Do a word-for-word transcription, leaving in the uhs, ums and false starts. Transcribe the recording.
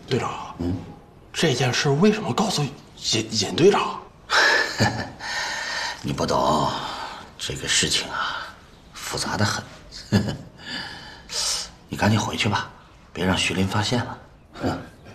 队长，嗯，这件事为什么告诉尹尹队长？ 你不懂，这个事情啊，复杂的很。你赶紧回去吧，别让徐林发现了。嗯。